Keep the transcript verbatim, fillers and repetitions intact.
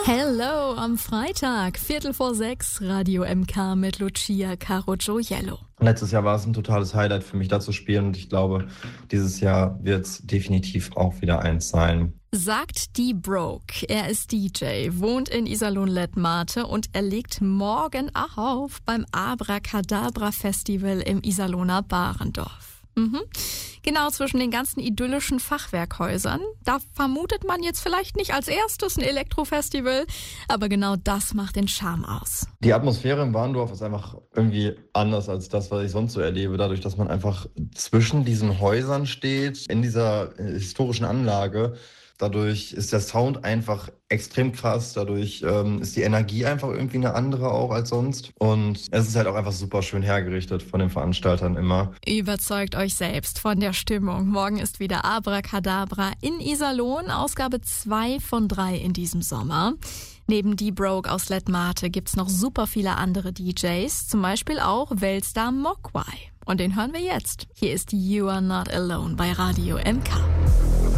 Hello am Freitag, Viertel vor sechs, Radio M K mit Lucia Caro Gioiello. Letztes Jahr war es ein totales Highlight für mich, da zu spielen, und ich glaube, dieses Jahr wird es definitiv auch wieder eins sein. Sagt die Broke. Er ist D J, wohnt in Iserlohn-Lettmate und er legt morgen auf beim Abracadabra Festival im Iserlohner Barendorf. Mhm. Genau zwischen den ganzen idyllischen Fachwerkhäusern. Da vermutet man jetzt vielleicht nicht als erstes ein Elektrofestival, aber genau das macht den Charme aus. Die Atmosphäre im Barendorf ist einfach irgendwie anders als das, was ich sonst so erlebe. Dadurch, dass man einfach zwischen diesen Häusern steht, in dieser historischen Anlage. Dadurch ist der Sound einfach extrem krass. Dadurch ähm, ist die Energie einfach irgendwie eine andere auch als sonst. Und es ist halt auch einfach super schön hergerichtet von den Veranstaltern immer. Überzeugt euch selbst von der Stimmung. Morgen ist wieder Abracadabra in Iserlohn, Ausgabe zwei von drei in diesem Sommer. Neben die Broke aus Lettmate gibt's noch super viele andere D Js, zum Beispiel auch Weltstar Mogwai. Und den hören wir jetzt. Hier ist You Are Not Alone bei Radio M K.